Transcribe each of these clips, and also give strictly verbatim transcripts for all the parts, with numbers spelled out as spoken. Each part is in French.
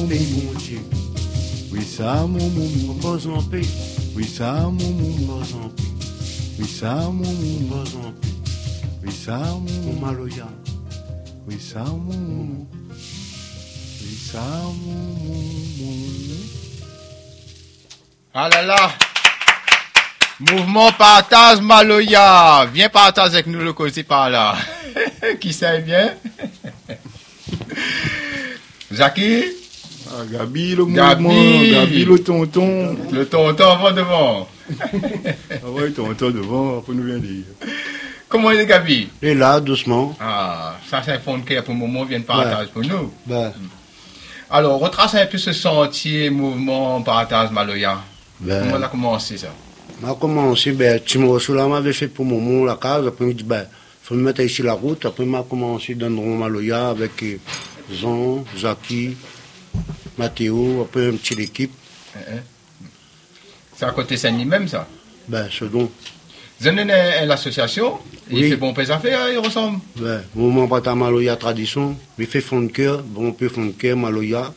pays, mon Dieu. Oui, ça, mon moumou. Repose en paix. Oui, ça, mon moumou. Repose en paix. Oui, ça, mon moumou. Repose en paix. Oui, ça, mon Mon moumou. Maloya. Oui, ça, mon moumou. Oui, ça, mon moumou. Ah là là! Mouvement Partage Maloya! Viens partager avec nous le côté par là. Qui sait bien? Jackie? Ah, Gabi, le Gabi. mouvement. Gabi, le tonton. Le tonton avant devant. Ah ouais, tonton devant, après nous vient dire. Comment est Gabi? Et là, doucement. Ah, ça c'est un fond de cœur pour le moment, vient de partage pour nous. Ben, Alors, retrace un peu ce sentier, mouvement Partage Maloya. ben. Comment on a commencé ça? On a commencé, ben, Timo Soula m'avait fait pour mon la case. Après, il me dit, ben, faut me mettre ici la route. Après, on a commencé dans le Maloya avec euh, Jean, Zaki, Mathéo. Après, un petit équipe. Eh, eh. C'est à côté Saint-Denis même ça? Ben, ce dont. Zennen est l'association, il Oui. fait bon pèse à faire, il ressemble. Ben, mouvement Partage Maloya tradition. Il fait fond de cœur, bon peu fond de cœur, Maloya.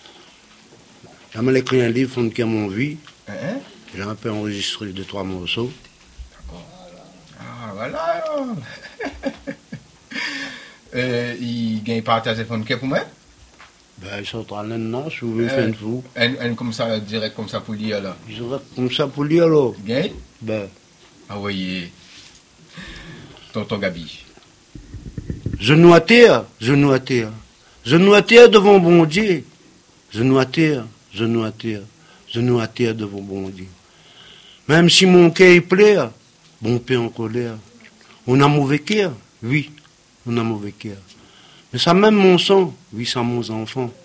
J'ai écrit un livre, fond de cœur, mon vie. Eh, eh. J'ai un peu enregistré deux, trois morceaux. Ah, voilà. euh, il gagne partage de fond de cœur pour moi? Ben, ils sont en train de je veux faire tout. Un, un comme ça, direct comme ça pour lire là. Ils auraient comme ça pour lire, là. Il gagne? Ben, Ah oui. Tonton Gabi. genou à terre, genou à terre. Genou à terre devant bon Dieu. Genou à terre, genou à terre. Genou à terre devant bon Dieu. Même si mon cœur est plein, bon père en colère. On a mauvais cœur, oui, on a mauvais cœur. Mais ça même mon sang, oui, ça mon enfant.